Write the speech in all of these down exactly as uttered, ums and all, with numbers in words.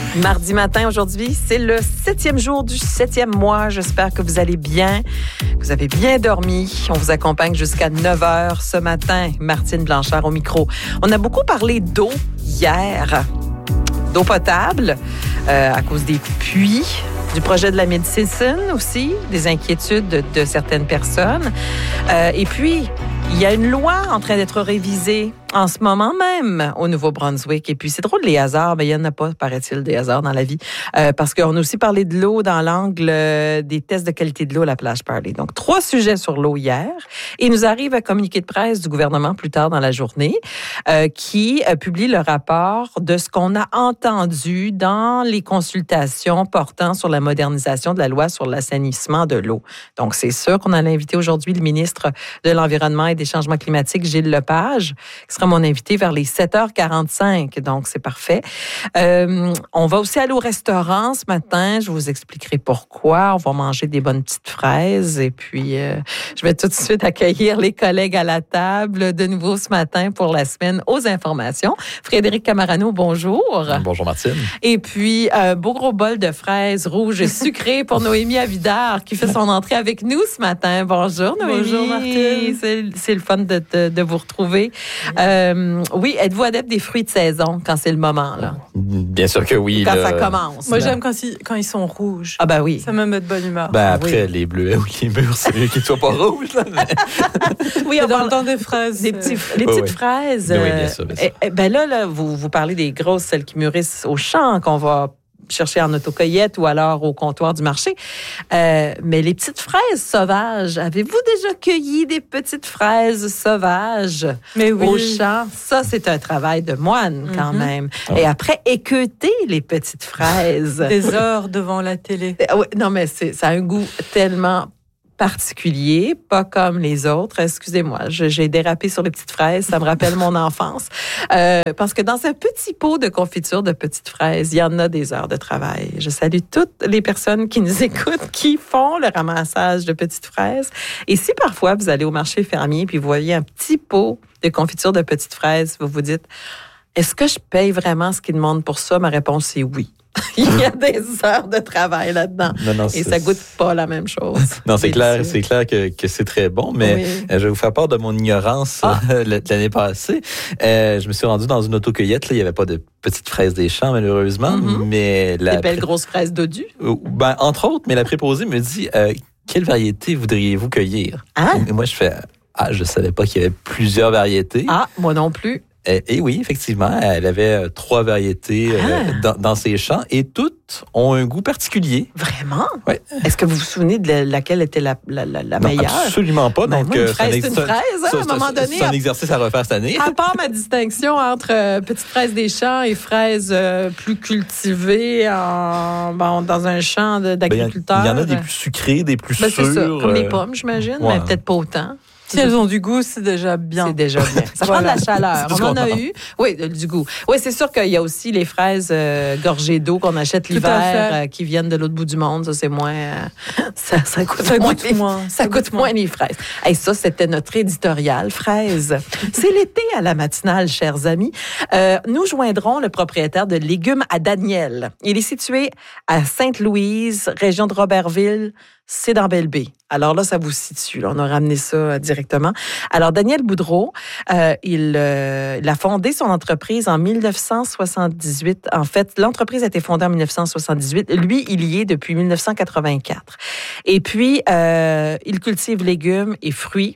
Mardi matin aujourd'hui, c'est le septième jour du septième mois. J'espère que vous allez bien, que vous avez bien dormi. On vous accompagne jusqu'à neuf heures ce matin. Martine Blanchard au micro. On a beaucoup parlé d'eau hier, d'eau potable euh, à cause des puits, du projet de la médecine aussi, des inquiétudes de, de certaines personnes. Euh, et puis, il y a une loi en train d'être révisée en ce moment même au Nouveau-Brunswick. Et puis, c'est drôle, les hasards, mais il n'y en a pas, paraît-il, des hasards dans la vie. Euh, parce qu'on a aussi parlé de l'eau dans l'angle euh, des tests de qualité de l'eau à la plage Parley. Donc, trois sujets sur l'eau hier. Et il nous arrive un communiqué de presse du gouvernement plus tard dans la journée euh, qui euh, publie le rapport de ce qu'on a entendu dans les consultations portant sur la modernisation de la loi sur l'assainissement de l'eau. Donc, c'est sûr qu'on a invité aujourd'hui le ministre de l'Environnement et des Changements climatiques, Gilles Lepage, qui sera mon invité vers les sept heures quarante-cinq. Donc, c'est parfait. Euh, on va aussi aller au restaurant ce matin. Je vous expliquerai pourquoi. On va manger des bonnes petites fraises. Et puis, euh, je vais tout de suite accueillir les collègues à la table de nouveau ce matin pour la semaine aux informations. Frédéric Camarano, bonjour. Bonjour, Martine. Et puis, un beau gros bol de fraises rouges et sucrées pour Noémie Avidard qui fait son entrée avec nous ce matin. Bonjour, Noémie. Bonjour, Martine. C'est, c'est le fun de, de, de vous retrouver. Euh, oui, êtes-vous adepte des fruits de saison quand c'est le moment, là? Bien sûr que oui. Quand là. ça commence. Moi, là. j'aime quand, ils, quand ils sont rouges. Ah ben oui. Ça me met de bonne humeur. Ben Ah, après, oui. les bleuets ou les mûrs, c'est mieux qu'ils ne soient pas rouges. Là, mais... Oui, C'est on dans va- le temps des fraises. Des petits, euh, les Oui, petites oui. fraises. Oui, euh, bien sûr, bien sûr. eh, eh, ben là, là vous, vous parlez des grosses, celles qui mûrissent au champ, qu'on va chercher en autocueillette ou alors au comptoir du marché. Euh, mais les petites fraises sauvages, avez-vous déjà cueilli des petites fraises sauvages Mais oui. au champ? Ça, c'est un travail de moine quand Mhm. même. Ah. Et après, équeuter les petites fraises. Des heures devant la télé. Ah oui, non, mais c'est, ça a un goût tellement particulier, pas comme les autres. Excusez-moi, je- j'ai dérapé sur les petites fraises, ça me rappelle mon enfance. Euh, parce que dans un petit pot de confiture de petites fraises, il y en a des heures de travail. Je salue toutes les personnes qui nous écoutent, qui font le ramassage de petites fraises. Et si parfois vous allez au marché fermier puis vous voyez un petit pot de confiture de petites fraises, vous vous dites, est-ce que je paye vraiment ce qu'ils demandent pour ça? Ma réponse est oui. Il y a des heures de travail là-dedans. Non, non, Et c'est- ça goûte pas la même chose. Non, c'est clair, Délicieux. c'est clair que, que c'est très bon, mais Oui. euh, je vais vous faire part de mon ignorance Ah. euh, l'année passée. Euh, je me suis rendu dans une autocueillette, là, il n'y avait pas de petites fraises des champs, malheureusement, Mhm. mais la... Des belles grosses fraises dodues. Euh, Ben, entre autres, mais la préposée me dit, euh, quelle variété voudriez-vous cueillir? Ah. Et moi, je fais, ah, je savais pas qu'il y avait plusieurs variétés. Ah, moi non plus. Et, et oui, effectivement, elle avait euh, trois variétés euh, Ah. dans, dans ses champs et toutes ont un goût particulier. Vraiment? Oui. Est-ce que vous vous souvenez de la- laquelle était la, la, la, la Non, meilleure? absolument pas. Ben, Donc, moi, une euh, c'est un fraise, c'est ex- une fraise, hein, ça, à un c'est- moment donné. C'est un exercice à refaire cette année. À part ma distinction entre euh, petites fraises des champs et fraises euh, plus cultivées en, bon, dans un champ de- Ben, Il y, en- d'agriculteurs. il y en a des plus sucrés, des plus Ben, sûrs. c'est ça, comme les euh, pommes, j'imagine, ouais. mais peut-être pas autant. Si elles ont du goût, c'est déjà bien. C'est déjà bien. Ça prend Voilà. de la chaleur. C'est tout ce On en qu'on a a. eu. Oui, de- du goût. Oui, c'est sûr qu'il y a aussi les fraises euh, gorgées d'eau qu'on achète Tout à l'hiver fait. euh, qui viennent de l'autre bout du monde. Ça, c'est moins... euh, ça, ça coûte Ça moins. goûte les- moins. Ça coûte moins les fraises. Et ça, c'était notre éditorial fraises. C'est l'été à la matinale, chers amis. Euh, nous joindrons le propriétaire de légumes à Daniel. Il est situé à Sainte-Louise, région de Robertville. C'est dans Belle-Baie. Alors là, ça vous situe. Là. On a ramené ça euh, directement. Alors, Daniel Boudreau, euh, il, euh, il a fondé son entreprise en dix-neuf cent soixante-dix-huit. En fait, l'entreprise a été fondée en dix-neuf cent soixante-dix-huit. Lui, il y est depuis dix-neuf cent quatre-vingt-quatre. Et puis, euh, il cultive légumes et fruits.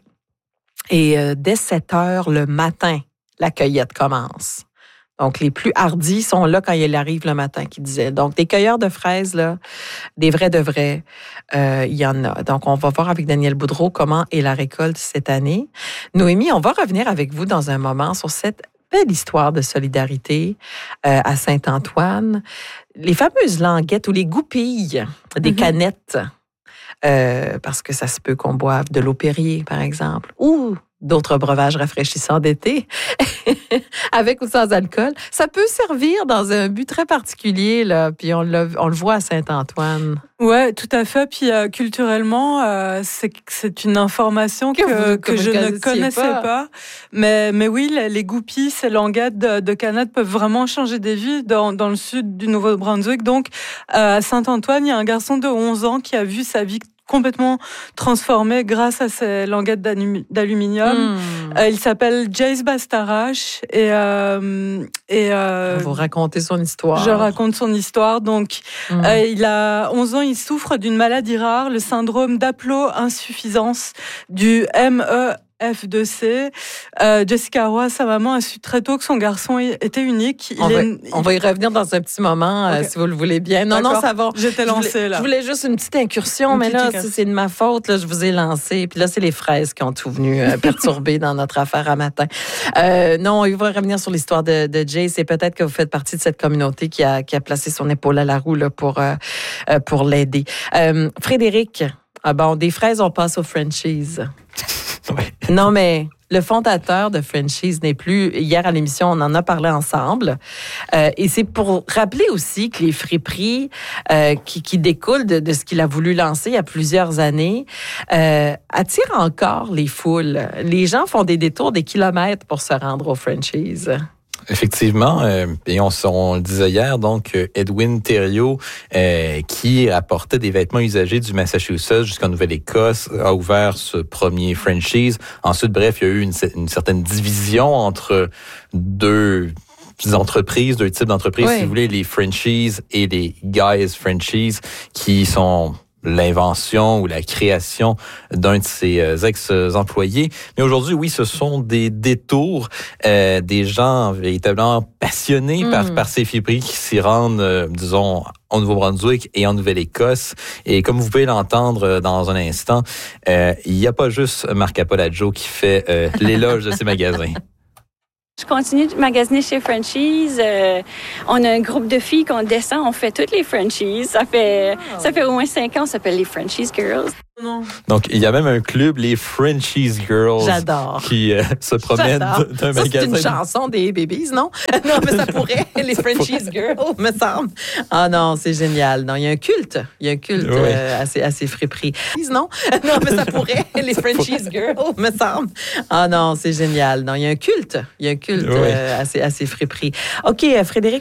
Et euh, dès sept heures le matin, la cueillette commence. Donc, les plus hardis sont là quand il arrive le matin, qui disait. Donc, des cueilleurs de fraises, là, des vrais de vrais, euh, il y en a. Donc, on va voir avec Daniel Boudreau comment est la récolte cette année. Noémie, on va revenir avec vous dans un moment sur cette belle histoire de solidarité euh, à Saint-Antoine. Les fameuses languettes ou les goupilles, des Mhm. canettes, euh, parce que ça se peut qu'on boive de l'eau Perrier, par exemple, ou d'autres breuvages rafraîchissants d'été, avec ou sans alcool. Ça peut servir dans un but très particulier, là, puis on le, on le voit à Saint-Antoine. Ouais, tout à fait. Puis euh, culturellement, euh, c'est, c'est une information que, que, vous, que, que je ne ne connaissais pas. pas. Mais, mais oui, les, les goupies, ces languettes de, de canettes peuvent vraiment changer des vies dans, dans le sud du Nouveau-Brunswick. Donc, euh, à Saint-Antoine, il y a un garçon de onze ans qui a vu sa vie complètement transformé grâce à ces languettes d'aluminium. Mmh. Euh, il s'appelle Jace Bastarache et euh, et euh, vous racontez son histoire. Je raconte son histoire. Donc, mmh. euh, il a onze ans, il souffre d'une maladie rare, le syndrome d'haplo-insuffisance du M E F deux C. Euh, Jessica Roy, sa maman, a su très tôt que son garçon était unique. Il on, est... va, on va y revenir dans un petit moment, okay. euh, si vous le voulez bien. Non, D'accord. non, ça va. J'étais lancée, là. Je voulais juste une petite incursion, une mais petite là, incursion. C'est de ma faute. Là, je vous ai lancé. Puis là, c'est les fraises qui ont tout venu euh, perturber dans notre affaire à matin. Euh, non, il va revenir sur l'histoire de, de Jace. Et peut-être que vous faites partie de cette communauté qui a, qui a placé son épaule à la roue là, pour, euh, pour l'aider. Euh, Frédéric, ah bon, des fraises, on passe aux Frenchies. Ouais. Non, mais le fondateur de Frenchies n'est plus. Hier à l'émission, on en a parlé ensemble. Euh, et c'est pour rappeler aussi que les friperies euh, qui, qui découlent de, de ce qu'il a voulu lancer il y a plusieurs années euh, attirent encore les foules. Les gens font des détours des kilomètres pour se rendre aux Frenchies. Effectivement, euh, et on, on le disait hier, donc Edwin Thériault, euh, qui apportait des vêtements usagés du Massachusetts jusqu'en Nouvelle-Écosse, a ouvert ce premier franchise. Ensuite, bref, il y a eu une, une certaine division entre deux entreprises, deux types d'entreprises, oui. si vous voulez, les franchises et les guys franchises, qui sont l'invention ou la création d'un de ses ex-employés. Mais aujourd'hui, oui, ce sont des détours, euh, des gens véritablement passionnés mm. par, par ces friperies qui s'y rendent, euh, disons, au Nouveau-Brunswick et en Nouvelle-Écosse. Et comme vous pouvez l'entendre dans un instant, euh, il n'y a pas juste Marc Apolaccio qui fait euh, l'éloge de ces magasins. Je continue de magasiner chez Frenchies. Euh, on a un groupe de filles qu'on descend, on fait toutes les Frenchies. Ça fait, wow. ça fait au moins cinq ans, on s'appelle les Frenchies Girls. Non. Donc, il y a même un club, les Frenchies Girls, J'adore. qui euh, se promènent J'adore. d'un ça, magasin. C'est une chanson des Babies, non? Non, mais ça pourrait, les Frenchies Girls, me semble. Ah non, c'est génial. Non, il y a un culte. Il y a un culte oui. euh, assez, assez friperie. Non? Non, mais ça pourrait, les Frenchies Girls, me semble. Ah non, c'est génial. Non, il y a un culte. Il y a un culte oui. euh, assez, assez friperie. OK, Frédéric,